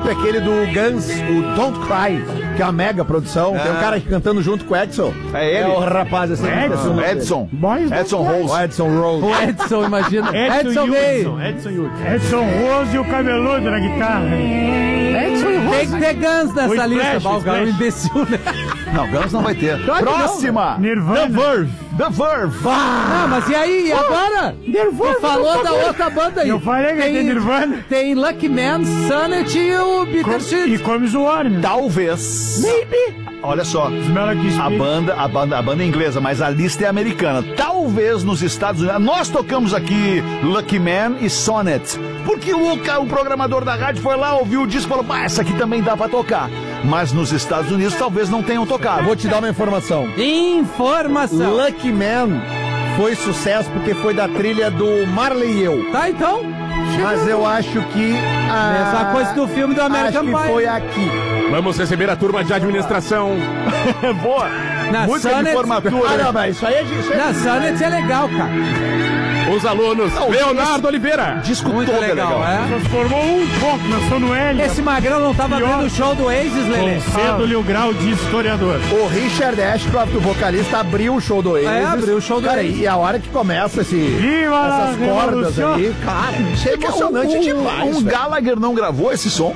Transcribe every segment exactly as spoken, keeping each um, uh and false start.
é aquele do Guns, o Don't Cry, que é uma mega produção. Ah. Tem um cara cantando junto com o Edson. É ele? É o rapaz assim. Edson. Edson. Edson, Edson Rose. O Edson Rose. O Edson, imagina. Edson, Edson Edson, Edson, Edson Rose e o cabeludo na guitarra. Edson Rose. Tem que ter Guns nessa lista. O cara é um imbecil, né? Não, Guns não vai ter. Claro. Próxima. Não. Nirvana. The Verve. The Verve. Ah, mas e aí? E agora? Nirvana. Tu falou da outra banda aí. Eu falei que tem Nirvana. Tem Lucky Man, Sonnet e o Bittersweet. E Comes War, né? Talvez. Maybe. Olha só, a banda, a banda, a banda é inglesa, mas a lista é americana. Talvez nos Estados Unidos. Nós tocamos aqui Lucky Man e Sonnet, porque o, o programador da rádio foi lá, ouviu o disco e falou: bah, essa aqui também dá pra tocar. Mas nos Estados Unidos talvez não tenham tocado. Vou te dar uma informação. Informação. Lucky Man foi sucesso porque foi da trilha do Marley e eu. Tá, então. Mas eu acho que a... Mesma coisa que o filme do American Pie. Acho que foi aqui. Vamos receber a turma de administração. Boa. Na música Sonnet... de formatura. Ah, não, mas isso aí é... Isso aí Na Sonnet é legal, cara. Os alunos, não, Leonardo Oliveira. Disco muito todo legal, legal. É? Transformou um pouco, começou no L. Esse magrão não tava Pior. vendo o show do Oasis, Lelê. Concedeu-lhe o grau de historiador. O Richard Ashcroft, o vocalista, abriu o show do Oasis. É, abriu o show do cara, Oasis. E a hora que começa esse, Viva essas cordas aí, cara, isso é emocionante um, demais. Um Gallagher não gravou esse som?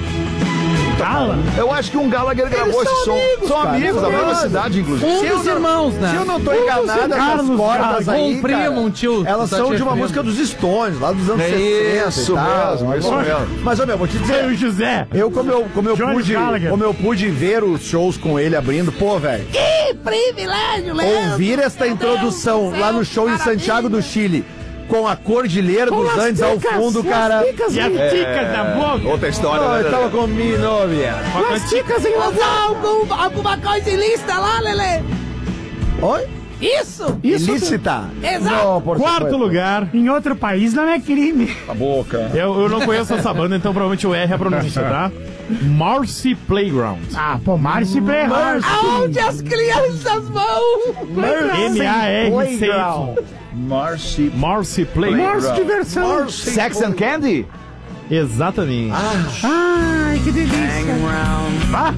Gala? Eu acho que um Gallagher gravou Eles esse são som. amigos, São cara, amigos são da mesma amigos. cidade, inclusive. Um Se eu dos não- irmãos, né? Se eu não tô enganado, essas Carlos cordas Gallagher. aí, Um primo, cara, um tio. elas Tá são te de uma referindo. música dos Stones, lá dos anos É sessenta isso e tal. mesmo, isso mesmo. Mas, ô, meu, vou te Seu dizer, José. eu como eu, como eu Johnny pude, Gallagher. como eu pude ver os shows com ele abrindo, pô, velho, Que privilégio, Leandro. ouvir esta introdução lá no show em Santiago do Chile, com a Cordilheira dos Andes ao fundo, cara. E as ticas da boca. Outra história, Não, né? eu tava com minha novia. As ticas em algum, alguma coisa ilícita lá, Lelê. Oi? Isso. Ilícita? Exato. Não, por Quarto supuesto. lugar. Em outro país não é crime. A boca. Eu, eu não conheço essa banda, então provavelmente o R é a pronúncia, tá? Marcy Playground. Ah, pô, Marcy Playground. Aonde as crianças vão? M A R C Y. Marcy. Marcy Playground. Marcy diversão. Sex and Candy? Exatamente. Ai, que delícia. Ah,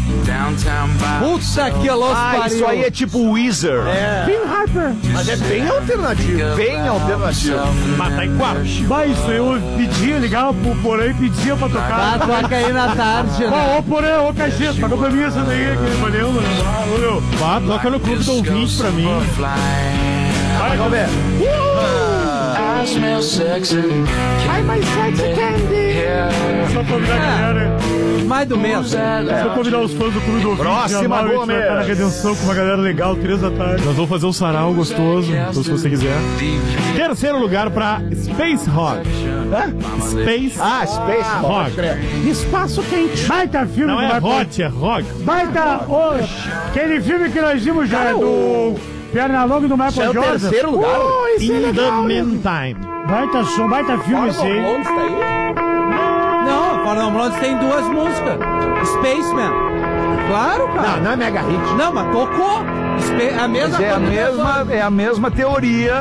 Puta que louco, Ah, isso aí é tipo Weezer. Tim Harper. Mas é bem alternativo. Bem alternativo. Mas tá em quarto. Mas isso eu pedia, ligava pro Porém e pedia pra tocar. Ah, toca aí na tarde, né? Ó, ô Porém, ô Cacheta, toca pra mim essa daí, aquele valeu, mano. Ah, meu. Vá, toca no clube do ouvinte pra mim. Vai, vamos ver. Ai, mais sexy candy. Só convidar a galera. Mais do mesmo. Só convidar os fãs do clube do ouvinte. Próxima, Amar, a gente vai Gomes. estar na Redenção com uma galera legal, três da tarde. Nós vamos fazer um sarau gostoso, então se você quiser. Terceiro lugar pra Space Hog. Space Ah, Space Hog. Espaço quente. Baita filme. Não é Hot, é Hog. Baita, oxe. Aquele filme que nós vimos já, do Pernalonga e do Michael Já é o Jordan. terceiro lugar? In the Meantime. Baita som, baita filme esse aí. Não, Fórmula Blondes tem duas músicas. Spaceman. Claro, cara. Não, não é mega hit. Não, mas tocou. Spa- a mesma Mas é a coisa. mesma, é a mesma teoria